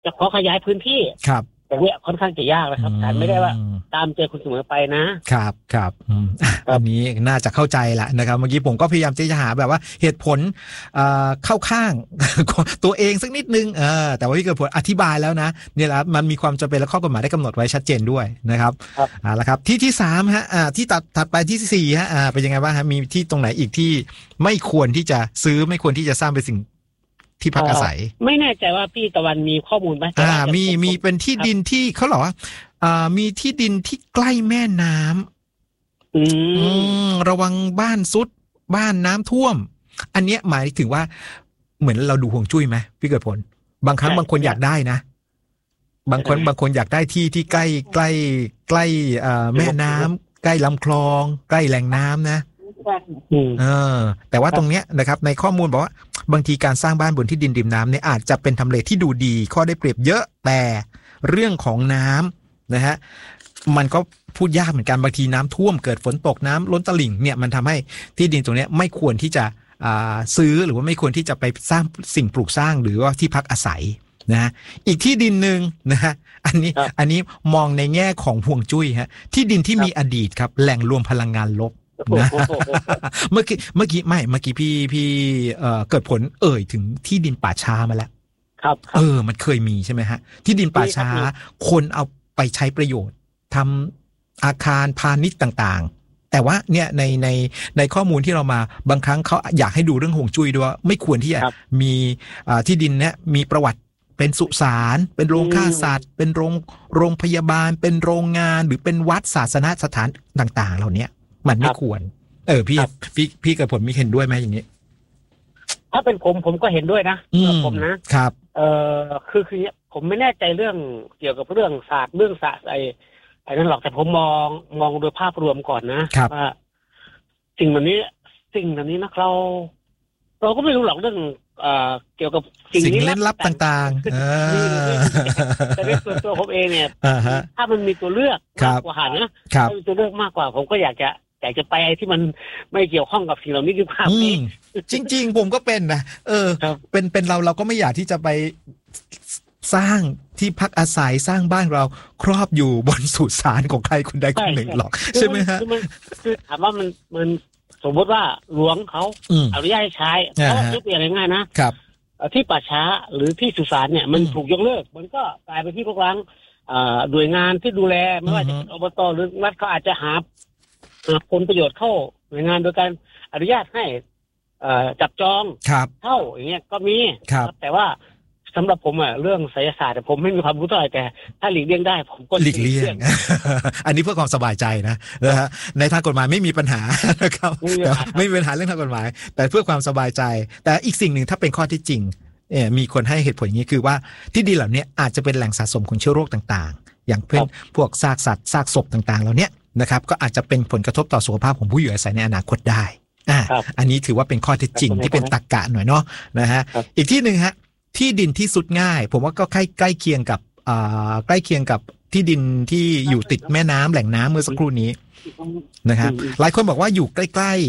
จะขอขยายพื้นที่ครับแต่เนี่ยค่อนข้างจะยากนะครับแต่ไม่ได้ว่าตามใจคุณเสมอไปนะครับอันนี้น่าจะเข้าใจแหละนะครับเมื่อกี้ผมก็พยายามที่จะหาแบบว่าเหตุผลเข้าข้าง ตัวเองสักนิดนึงแต่ว่าพี่เกิดผลอธิบายแล้วนะเนี่ยแหละมันมีความจำเป็นและข้อกฎหมายได้กำหนดไว้ชัดเจนด้วยนะครับแล้วครับที่3ฮะที่ถัดไปที่4ฮะเป็นยังไงบ้างฮะมีที่ตรงไหนอีกที่ไม่ควรที่จะซื้อไม่ควรที่จะสร้างเป็นสิ่งที่พักอาศัยไม่แน่ใจว่าพี่ตะวันมีข้อมูลไหมมีเป็นที่ดินที่เขาเหรอมีที่ดินที่ใกล้แม่น้ำระวังบ้านซุดบ้านน้ำท่วมอันเนี้ยหมายถึงว่าเหมือนเราดูห่วงจุ้ยไหมพี่เกิดผลบางครั้งบางคนอยากได้นะบางคนอยากได้ที่ใกล้แม่น้ำใกล้ลำคลองใกล้แหล่งน้ำนะแต่ว่าตรงเนี้ยนะครับในข้อมูลบอกว่าบางทีการสร้างบ้านบนที่ดินริมน้ำเนี่ยอาจจะเป็นทำเลที่ดูดีข้อได้เปรียบเยอะแต่เรื่องของน้ำนะฮะมันก็พูดยากเหมือนกันบางทีน้ำท่วมเกิดฝนตกน้ำล้นตลิ่งเนี่ยมันทำให้ที่ดินตรงนี้ไม่ควรที่จะซื้อหรือว่าไม่ควรที่จะไปสร้างสิ่งปลูกสร้างหรือว่าที่พักอาศัยนะฮะอีกที่ดินหนึ่งนะฮะอันนี้มองในแง่ของห่วงจุ้ยฮะที่ดินที่มีอดีตครับแหล่งรวมพลังงานลบนะเมื่อกี้พี่เกิดผลถึงที่ดินป่าช้ามาแล้วครับมันเคยมีใช่ไหมฮะที่ดินป่าช้าคนเอาไปใช้ประโยชน์ทำอาคารพาณิชย์ต่างๆแต่ว่าเนี่ยในข้อมูลที่เรามาบางครั้งเขาอยากให้ดูเรื่องห่วงจุ้ยด้วยว่าไม่ควรที่จะมีที่ดินเนี่ยมีประวัติเป็นสุสานเป็นโรงฆ่าสัตว์เป็นโรงพยาบาลเป็นโรงงานหรือเป็นวัดศาสนสถานต่างๆเหล่านี้มันไม่ควรพี่กับผมมีเห็นด้วยไหมอย่างนี้ถ้าเป็นผมก็เห็นด้วยนะผมนะครับคือผมไม่แน่ใจเรื่องเกี่ยวกับเรื่องศาสตร์ไอ้นั่นหรอกแต่ผมมองโดยภาพรวมก่อนนะว่าสิ่งแบบนี้นะเราก็ไม่รู้หรอกเรื่องเกี่ยวกับสิ่งเล่นลับต่างๆแต่ในส่วนตัวผมเองเนี่ยถ้ามันมีตัวเลือกมากกว่านะถ้ามีตัวเลือกมากกว่าผมก็อยากจะไปที่มันไม่เกี่ยวข้องกับสิ่งเหล่านี้ดีกว่าจริงๆผมก็เป็นนะเป็นเราก็ไม่อยากที่จะไปสร้างที่พักอาศัยสร้างบ้านเราครอบอยู่บนสุสานของใครคนใดคนหนึ่งหรอกใช่ไหมฮะคือถามว่ามันสมมติว่าหลวงเขาอนุญาตให้ใช้เพราะว่ายกตัวอย่างง่ายๆนะครับที่ป่าช้าหรือที่สุสานเนี่ยมันถูกยกเลิกมันก็กลายเป็นที่รกร้างหน่วยงานที่ดูแลไม่ว่าจะอบตหรือรัฐเขาอาจจะหาผลประโยชน์เข้าหน่วยงานโดยการอนุญาตให้จับจองเข้าอย่างเงี้ยก็มีแต่ว่าสำหรับผมเรื่องไสยศาสตร์ผมไม่มีความรู้เท่าไหร่แต่ถ้าหลีกเลี่ยงได้ผมก็หลีกเลี่ยง อันนี้เพื่อความสบายใจนะฮะในทางกฎหมายไม่มีปัญหานะครับไม่มีปัญหาเรื่องทางกฎหมายแต่เพื่อความสบายใจแต่อีกสิ่งหนึ่งถ้าเป็นข้อที่จริงมีคนให้เหตุผลอย่างนี้คือว่าที่ดินเหล่านี้อาจจะเป็นแหล่งสะสมของเชื้อโรคต่างๆอย่างเช่นพวกซากสัตว์ซากศพต่างๆเหล่านี้นะครับก็อาจจะเป็นผลกระทบต่อสุขภาพของผู้อยู่อาศัยในอนาคตได้อันนี้ถือว่าเป็นข้อเท็จจริงที่เป็นตรรกะหน่อยเนาะนะฮะอีกที่หนึ่งฮะที่ดินที่สุดง่ายผมว่าก็ใกล้เคียงกับที่ดินที่อยู่ติดแม่น้ำแหล่งน้ำเมื่อสักครู่นี้นะครับหลายคนบอกว่าอยู่ใกล้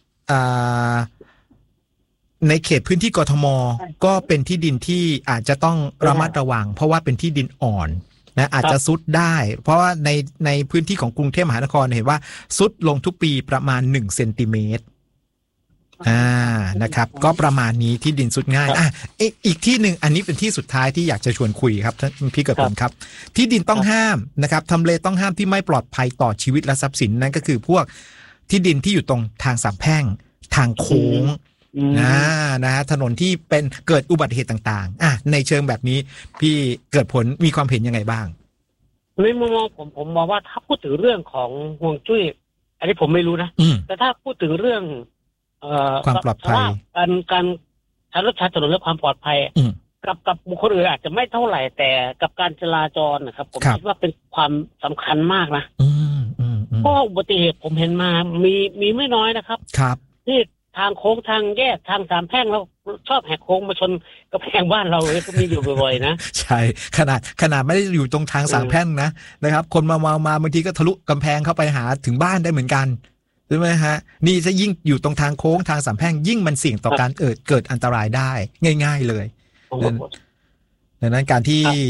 ๆในเขตพื้นที่กทมก็เป็นที่ดินที่อาจจะต้องระมัดระวังเพราะว่าเป็นที่ดินอ่อนนะอาจจะซุดได้เพราะว่าในพื้นที่ของกรุงเทพมหานครเห็นว่าซุดลงทุกปีประมาณ1 เซนติเมตรนะครับก็ประมาณนี้ที่ดินสุดง่ายอีกที่หนึ่งอันนี้เป็นที่สุดท้ายที่อยากจะชวนคุยครับท่านพี่เกิดผลครับที่ดินต้องห้ามนะครับทำเลต้องห้ามที่ไม่ปลอดภัยต่อชีวิตและทรัพย์สินนั่นก็คือพวกที่ดินที่อยู่ตรงทางสามแพร่งทางโค้งนะถนนที่เป็นเกิดอุบัติเหตุต่างๆในเชิงแบบนี้พี่เกิดผลมีความเห็นยังไงบ้างในมุมมองผมมองว่าถ้าพูดถึงเรื่องของห่วงจุ้ยอันนี้ผมไม่รู้นะแต่ถ้าพูดถึงเรื่องความปลอดภัยการใช้รถใช้ถนนและความปลอดภัยกับบุคคลอื่นอาจจะไม่เท่าไหร่แต่กับการจราจรนะครับผมคิดว่าเป็นความสำคัญมากนะเพราะอุบัติเหตุผมเห็นมามีไม่น้อยนะครับที่ทางโค้งทางแยกทางสามแพร่งแล้วชอบแหกโค้งมาชนกระแพงบ้านเราเลยก็มีอยู่บ่อยๆนะใช่ขนาดไม่ได้อยู่ตรงทางสามแพร่งนะครับคนมาบางทีก็ทะลุกำแพงเข้าไปหาถึงบ้านได้เหมือนกันใช่ไหมฮะนี่จะยิ่งอยู่ตรงทางโค้งทางสามแพร่งยิ่งมันเสี่ยงต่อการเกิดอันตรายได้ง่ายๆเลยดังนั้นการที่